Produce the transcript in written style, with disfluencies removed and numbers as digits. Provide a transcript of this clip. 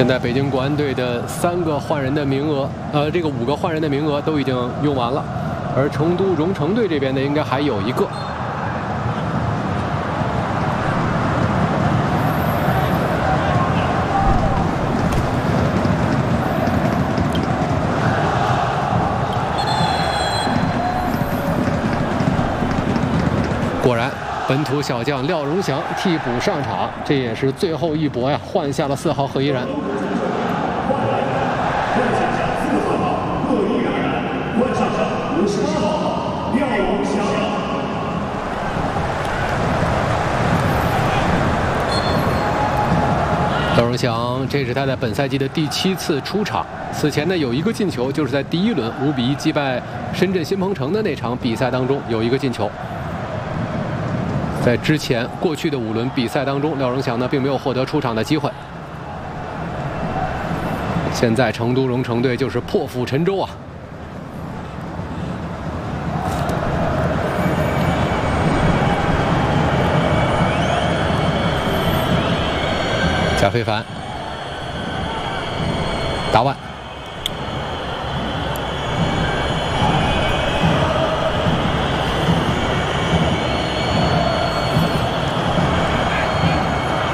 现在北京国安队的3个换人的名额，这个5个换人的名额都已经用完了，而成都蓉城队这边呢，应该还有1个。果然。 本土小将廖荣祥替补上场，这也是最后一搏呀，换下了4号贺一然。廖荣祥，这是他在本赛季的第7次出场。此前呢，有1个进球，就是在第1轮5比1击败深圳新鹏城的那场比赛当中有1个进球。 在之前过去的5轮比赛当中，廖荣祥呢并没有获得出场的机会。现在成都蓉城队就是破釜沉舟啊！贾非凡，达万。